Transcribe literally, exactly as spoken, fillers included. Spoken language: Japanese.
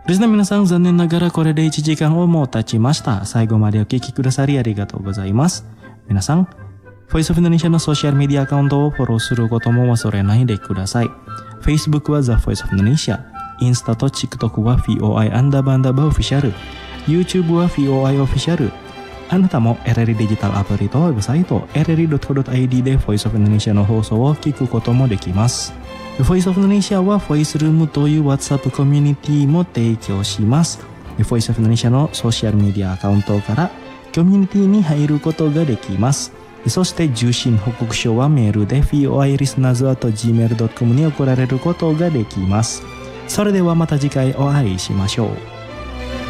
リスナー皆さん、残念ながらこれでいちじかんをもう経ちました。最後までお聞きくださりありがとうございます。皆さん、Voice of Indonesia のソーシャルメディアアカウントをフォローすることも忘れないでください。Facebook は The Voice of Indonesia、インスタと TikTok は ブイオーアイ アンダーバーアンダーバーオフィシャル、YouTube は ブイオーアイ オフィシャル。あなたも エルエル デジタルアプリとウェブサイト エルエルドットコムドットアイディー で Voice of Indonesia の放送を聞くこともできます。Voice of Indonesia は Voice Room という WhatsApp コミュニティも提供します。Voice of Indonesia のソーシャルメディアアカウントからコミュニティに入ることができます。そして受信報告書はメールで ブイオーアイ リスナーズ アット ジーメール ドットコム に送られることができます。それではまた次回お会いしましょう。